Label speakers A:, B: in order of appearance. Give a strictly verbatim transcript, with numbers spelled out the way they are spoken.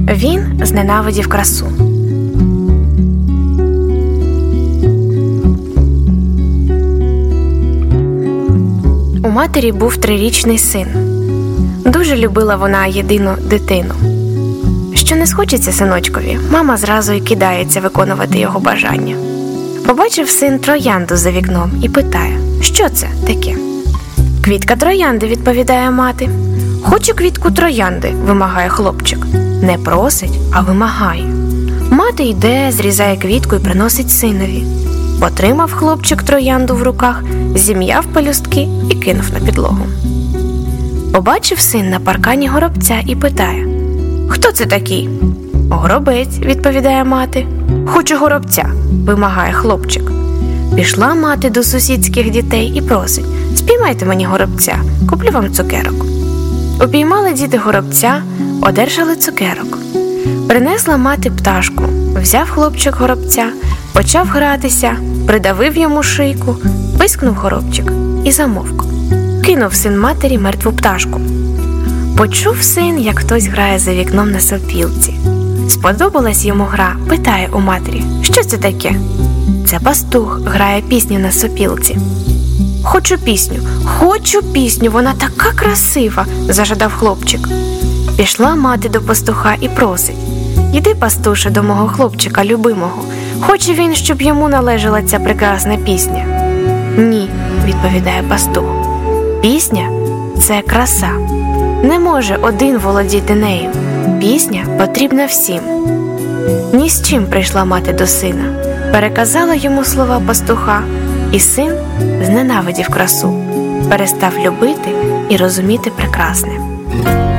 A: Він зненавидів красу. У матері був трирічний син. Дуже любила вона єдину дитину. Що не схочеться синочкові, мама зразу й кидається виконувати його бажання. Побачив син троянду за вікном і питає, що це таке? «Квітка троянди», – відповідає мати. «Хочу квітку троянди», – вимагає хлопчик. Не просить, а вимагає. Мати йде, зрізає квітку і приносить синові. Потримав хлопчик троянду в руках, зім'яв пелюстки і кинув на підлогу. Побачив син на паркані горобця і питає, «Хто це такий?» «Горобець», – відповідає мати. «Хочу горобця», – вимагає хлопчик. Пішла мати до сусідських дітей і просить, «Спіймайте мені горобця, куплю вам цукерок». Упіймали діти горобця, одержали цукерок. Принесла мати пташку, взяв хлопчик горобця, почав гратися, придавив йому шийку, пискнув горобчик і замовк. Кинув син матері мертву пташку. Почув син, як хтось грає за вікном на сопілці. Сподобалась йому гра, питає у матері, що це таке? Це пастух грає пісню на сопілці. «Хочу пісню, хочу пісню, вона така красива», – зажадав хлопчик. Пішла мати до пастуха і просить, «Іди, пастуше, до мого хлопчика любимого, хоче він, щоб йому належала ця прекрасна пісня». «Ні», – відповідає пастух, «пісня – це краса, не може один володіти нею, пісня потрібна всім». Ні з чим прийшла мати до сина, переказала йому слова пастуха, і син зненавидів красу, перестав любити і розуміти прекрасне.